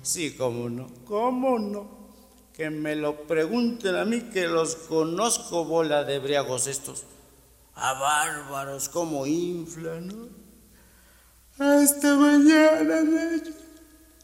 Sí, cómo no, cómo no. Que me lo pregunten a mí, que los conozco, bola de briagos estos. A bárbaros, cómo inflan, ¿no? Hasta mañana, de hecho.